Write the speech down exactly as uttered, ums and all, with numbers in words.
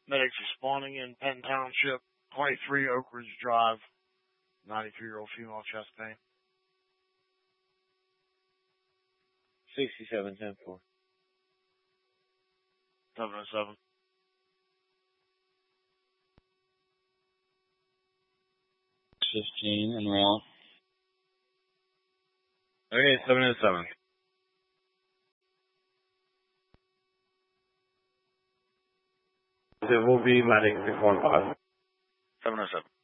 Medics responding in Penn Township, twenty-three Oak Ridge Drive, ninety-three-year-old female chest pain. sixty-seven ten four. seven oh seven. fifteen and round. Okay, seven oh seven. It will be medic six one five. seven oh seven.